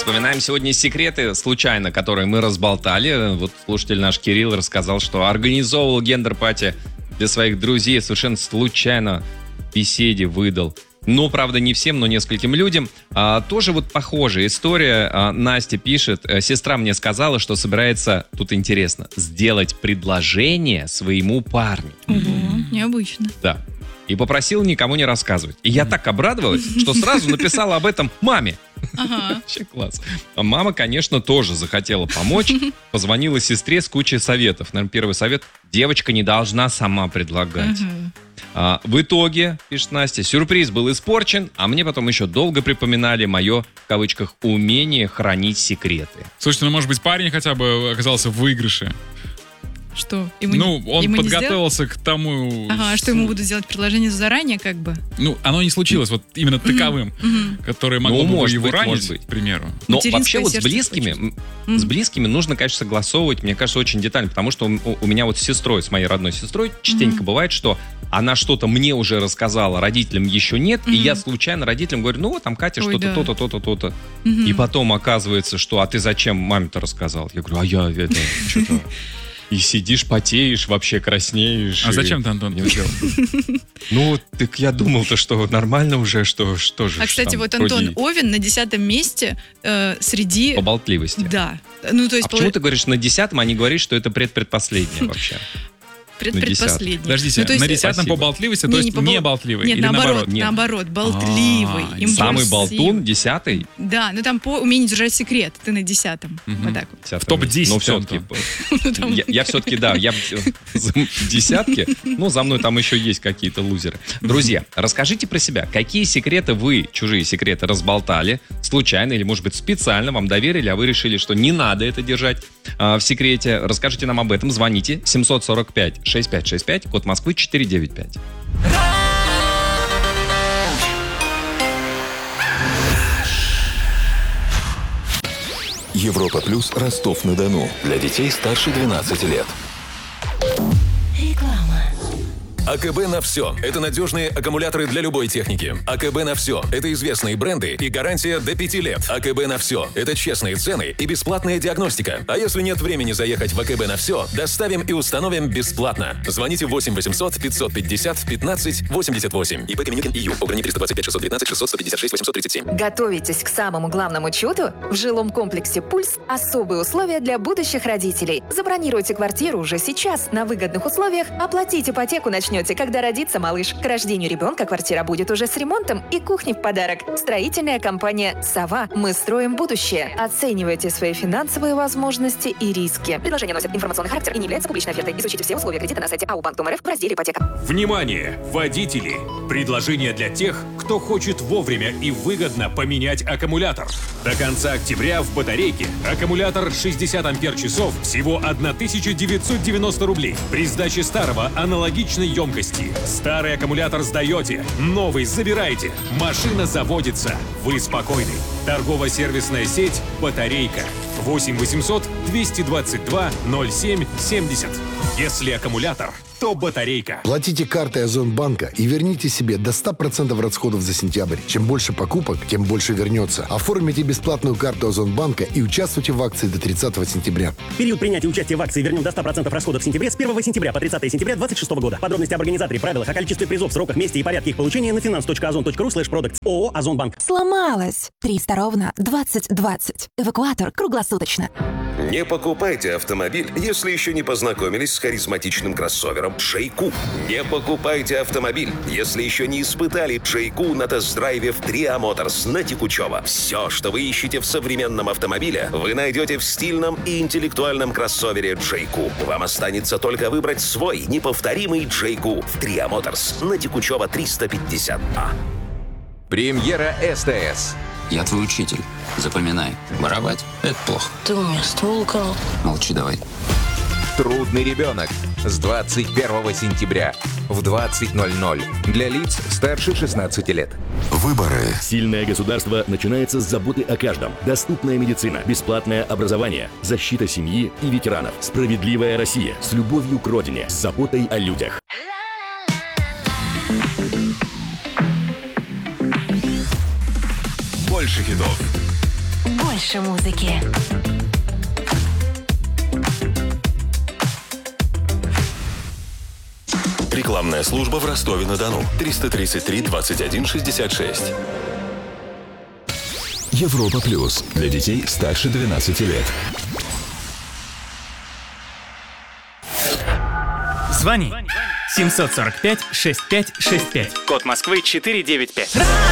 Вспоминаем сегодня секреты, случайно, которые мы разболтали. Вот слушатель наш Кирилл рассказал, что организовывал гендер-пати для своих друзей, совершенно случайно в беседе выдал. Ну, правда, не всем, но нескольким людям. Тоже вот похожая история. Настя пишет: сестра мне сказала, что собирается, тут интересно, сделать предложение своему парню. Ого, необычно. Да. И попросила никому не рассказывать. И я так обрадовалась, что сразу написала об этом маме. Ага. Вообще класс. Мама, конечно, тоже захотела помочь. Позвонила сестре с кучей советов. Наверное, первый совет: девочка не должна сама предлагать. В итоге, пишет Настя, сюрприз был испорчен, а мне потом еще долго припоминали мое, в кавычках, умение хранить секреты. Слушайте, ну, может быть, парень хотя бы оказался в выигрыше. Что? Он подготовился к тому... что ему будут делать предложение заранее, как бы? Ну, оно не случилось вот именно таковым, которое могло бы его ранить, к примеру. Но вообще вот с близкими нужно, конечно, согласовывать, мне кажется, очень детально, потому что у меня вот с сестрой, с моей родной сестрой, частенько бывает, что она что-то мне уже рассказала, родителям еще нет, и я случайно родителям говорю: ну вот там Катя что-то, то-то, то-то, то-то. И потом оказывается, что: а ты зачем маме-то рассказал? Я говорю: а я это что-то... И сидишь, потеешь, вообще краснеешь. А зачем ты, Антон, не сделал? Ну, так я думал-то, что нормально уже, что же. А, кстати, вот Антон Овен на 10-м месте среди... По болтливости. Да. Ну, то есть почему ты говоришь на 10-м, а не говоришь, что это предпоследнее вообще? Предпоследний. Подождите, на 10-м по болтливости, то есть не болтливый? Нет, наоборот, болтливый. Самый болтун, 10-й? Да, ну там по умению держать секрет, ты на 10-м. Вот так вот. В топ-10. Но все-таки, я все-таки, да, я в десятке, но за мной там еще есть какие-то лузеры. Друзья, расскажите про себя. Какие секреты вы, чужие секреты, разболтали случайно или, может быть, специально вам доверили, а вы решили, что не надо это держать в секрете? Расскажите нам об этом. Звоните 745-6565, код Москвы 495. Европа Плюс, Ростов-на-Дону. Для детей старше 12 лет. АКБ на все. Это надежные аккумуляторы для любой техники. АКБ на все. Это известные бренды и гарантия до 5 лет. АКБ на все. Это честные цены и бесплатная диагностика. А если нет времени заехать в АКБ на все, доставим и установим бесплатно. Звоните 8 800 550 15 88. ИП Каменюкин ИЮ. ОГРНИ 325 619 600 156 837. Готовитесь к самому главному чуду? В жилом комплексе «Пульс» особые условия для будущих родителей. Забронируйте квартиру уже сейчас на выгодных условиях, оплатить ипотеку начнете, когда родится малыш. К рождению ребенка квартира будет уже с ремонтом и кухней в подарок. Строительная компания «Сова». Мы строим будущее. Оценивайте свои финансовые возможности и риски. Предложение носит информационный характер и не является публичной офертой. Изучите все условия кредита на сайте АО Банк Дом РФ в разделе «Ипотека». Внимание, водители! Предложение для тех, кто хочет вовремя и выгодно поменять аккумулятор. До конца октября в батарейке аккумулятор 60 ампер-часов всего 1990 рублей. При сдаче старого аналогичной емкости. Старый аккумулятор сдаете, новый забираете. Машина заводится. Вы спокойны. Торгово-сервисная сеть «Батарейка». 8 800 222 07 70. Если аккумулятор, то батарейка. Платите картой Озонбанка и верните себе до 100% расходов за сентябрь. Чем больше покупок, тем больше вернется. Оформите бесплатную карту Озонбанка и участвуйте в акции до 30 сентября. Период принятия участия в акции вернем до 100% расходов в сентябре с 1 сентября по 30 сентября 2026 года. Подробности об организаторе, правилах, о количестве призов, сроках, месте и порядке их получения на finance.ozon.ru/products. ООО «Озонбанк». Сломалась. 300 ровно 2020. Эвакуатор круглосуточно. Не покупайте автомобиль, если еще не познакомились с харизматичным кроссовером Джейку. Не покупайте автомобиль, если еще не испытали Джейку на тест-драйве в Триа Моторс на Текучево. Все, что вы ищете в современном автомобиле, вы найдете в стильном и интеллектуальном кроссовере Джейку. Вам останется только выбрать свой неповторимый Джейку в Триа Моторс на Текучево 350А. Премьера СТС. Я твой учитель. Запоминай. Воровать – это плохо. Ты у меня ствол украл. Молчи давай. Трудный ребенок. С 21 сентября в 20:00 для лиц старше 16 лет. Выборы. Сильное государство начинается с заботы о каждом. Доступная медицина, бесплатное образование, защита семьи и ветеранов. Справедливая Россия с любовью к родине, с заботой о людях. Больше хитов. больше музыки. Рекламная служба в Ростове-на-Дону. 333 21 66. Европа Плюс. Для детей старше 12 лет. Звони 745-6565. Код Москвы 495.